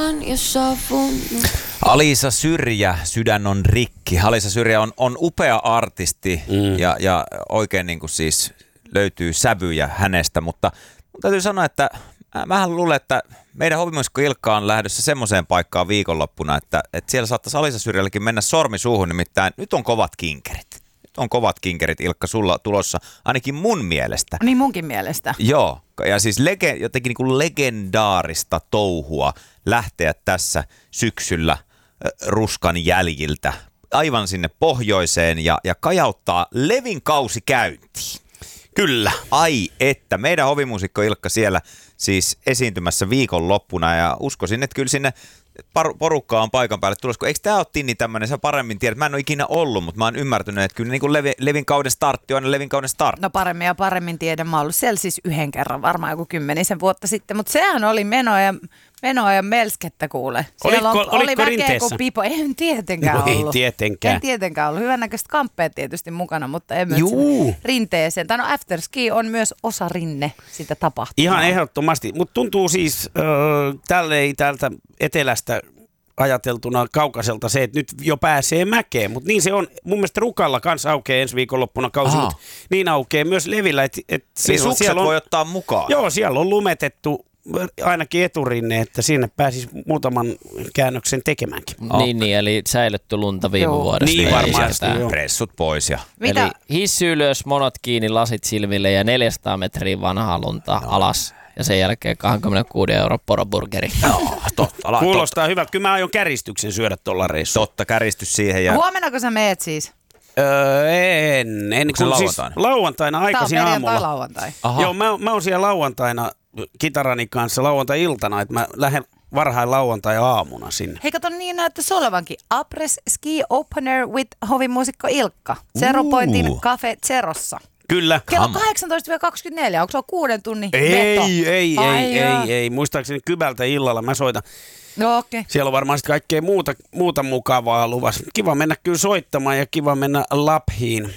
Alisa Syrjä, Sydän on rikki. Alisa Syrjä on upea artisti ja oikein niin kuin siis löytyy sävyjä hänestä, mutta täytyy sanoa, että mähän luulen, että meidän hovimuisikko Ilkka on lähdössä semmoiseen paikkaan viikonloppuna, että siellä saattaisi Alisa Syrjällekin mennä sormi suuhun, nimittäin nyt on kovat kinkerit. Nyt on kovat kinkerit, Ilkka, sulla tulossa, ainakin mun mielestä. Niin munkin mielestä. Joo, ja siis jotenkin niin kuin legendaarista touhua lähteä tässä syksyllä ruskan jäljiltä aivan sinne pohjoiseen ja kajauttaa Levin kausi käyntiin. Kyllä. Ai että, meidän hovimuusikko Ilkka siellä siis esiintymässä viikonloppuna ja uskoisin, että kyllä sinne porukkaa on paikan päälle tulossa. Eikö tämä ole Tinni tämmöinen, sä paremmin tiedät, mä en ole ikinä ollut, mutta mä oon ymmärtänyt, että kyllä niin kuin Levin kauden startti on aina Levin kauden startti. No paremmin ja paremmin tiedän, mä oon ollut siellä siis yhden kerran, varmaan joku 10 vuotta sitten, mutta sehän oli menoa ja melskettä kuule. Siellä oli väkeä kuin pipo. En tietenkään no, ollut. En tietenkään ollut. Hyvännäköiset kamppeet tietysti mukana, mutta en myös rinteeseen. Tai no afterski on myös osa rinne sitä tapahtumaa. Ihan ehdottomasti, mutta tuntuu siis täältä etelästä ajateltuna kaukaiselta se, että nyt jo pääsee mäkeen, mutta niin se on. Mun mielestä Rukalla kanssa aukeaa ensi viikonloppuna kausi, mutta niin aukeaa myös Levillä. Eli sukset voi ottaa mukaan. Joo, siellä on lumetettu ainakin eturinne, että sinne pääsisi muutaman käännöksen tekemäänkin. Niin, eli säilytty lunta viime vuodesta. Niin varmasti, pressut pois. Ja. Eli hissi ylös, monot kiinni, lasit silmille ja 400 metriä vanhaa lunta alas. Ja sen jälkeen 26 € poroburgeri. Totta. Kuulostaa hyvältä. Kyllä mä aion käristyksen syödä tuolla reissulla. Totta, käristys siihen. Ja... Huomennako sä meet siis? En kun siis lauantaina aikaisin aamulla. Tämä on lauantai. Joo, mä oon siellä lauantaina kitarani kanssa lauantai-iltana, että mä lähden varhain lauantai-aamuna sinne. Hei, kato, niin näyttäisi olevankin. Apres Ski Opener with hovimuusikko Ilkka. Zero Pointin Cafe Zerossa. Kyllä. Kello 18-24, onko se 6 tunnin veto? Ei. Muistaakseni Kybältä illalla mä soitan. No okei. Siellä on varmasti kaikkea muuta mukavaa luvassa. Kiva mennä kyllä soittamaan ja kiva mennä Laphiin.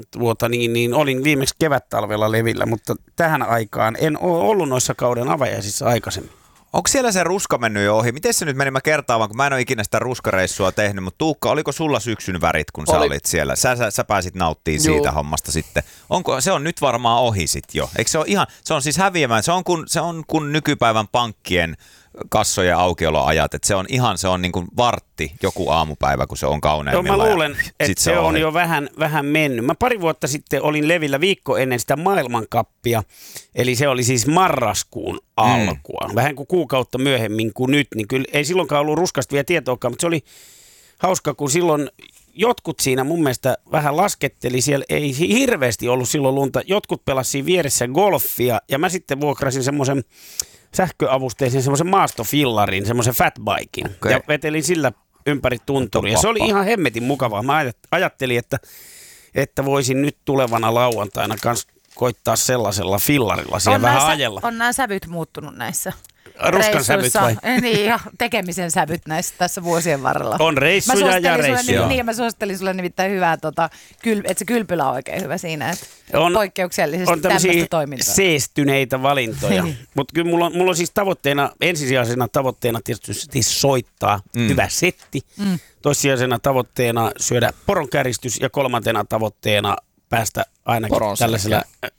Olin viimeksi kevättalvella Levillä, mutta tähän aikaan en ole ollut noissa kauden avajaisissa aikaisemmin. Onko siellä se ruska mennyt jo ohi? Miten se nyt meni? Mä kertaan, kun mä en ole ikinä sitä ruskareissua tehnyt, mutta Tuukka, oliko sulla syksyn värit, kun sä olit siellä? Sä pääsit nauttimaan siitä hommasta sitten. Se on nyt varmaan ohi sit jo. Eikö se ole ihan, se on siis häviämään, se on kun nykypäivän pankkien kassojen aukioloajat, että se on niin kuin vartti joku aamupäivä, kun se on kauneimmillaan. Mä luulen, että se on jo vähän mennyt. Mä pari vuotta sitten olin Levillä viikko ennen sitä maailmankappia, eli se oli siis marraskuun alkua. Vähän kuin kuukautta myöhemmin kuin nyt, niin kyllä ei silloinkaan ollut ruskasta vielä tietoakaan, mutta se oli hauska, kun silloin jotkut siinä mun mielestä vähän lasketteli, siellä ei hirveästi ollut silloin lunta. Jotkut pelasivat vieressä golfia ja mä sitten vuokrasin semmoisen sähköavusteisen semmoisen maastofillarin, semmoisen fatbiken ja vetelin sillä ympäri tunturia. Se oli ihan hemmetin mukavaa. Mä ajattelin, että voisin nyt tulevana lauantaina kanssa koittaa sellaisella fillarilla siellä vähän ajella. On nämä sävyt muuttunut näissä ruskan sävyt vai? Niin, ja tekemisen sävyt näissä tässä vuosien varrella. On reissuja ja reissuja. Niin, mä suosittelin sulle nimittäin hyvää, että se kylpylä on oikein hyvä siinä, että poikkeuksellisesti tämmöistä toimintaa. On seestyneitä valintoja, mutta kyllä mulla on siis ensisijaisena tavoitteena tietysti soittaa hyvä setti, toissijaisena tavoitteena syödä poronkäristys ja kolmantena tavoitteena päästä ainakin tällaisella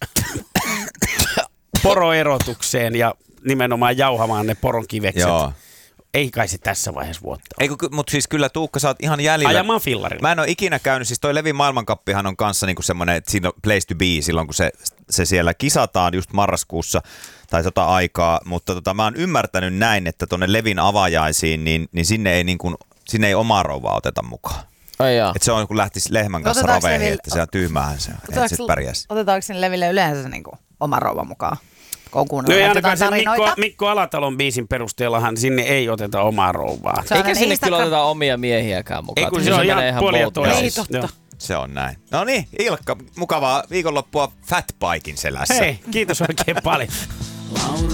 poroerotukseen ja nimenomaan jauhamaan ne poronkivekset. Joo. Ei kai se tässä vaiheessa vuotta. Mutta siis kyllä Tuukka, sä oot ihan jäljellä. Ajamaan fillarilla. Mä en ole ikinä käynyt, siis toi Levin maailmankappihan on kanssa niinku semmoinen, että siinä on place to be silloin, kun se siellä kisataan just marraskuussa tai aikaa, mutta mä oon ymmärtänyt näin, että tonne Levin avajaisiin, niin sinne ei omaa rouvaa oteta mukaan. Että se on kun lähtisi lehmän kanssa raveihin, että se on tyhmäähän se, että sit pärjäisi. Otetaanko sinne Leville yleensä niinku oma rouva mukaan? No ei ainakaan sen Mikko Alatalon biisin perusteellahan sinne ei oteta omaa rouvaa. Eikä sinne kyllä oteta omia miehiäkään mukaan. Ei kun se on ihan puoli ja toinen. Se on näin. No niin, Ilkka, mukavaa viikonloppua fatbiken selässä. Hei, kiitos oikein paljon.